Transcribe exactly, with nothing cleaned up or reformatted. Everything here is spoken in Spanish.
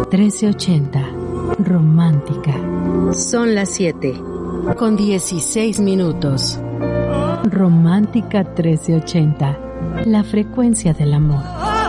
trece ochenta. Romántica. Son las siete. Con dieciséis minutos. Romántica trece ochenta. La frecuencia del amor.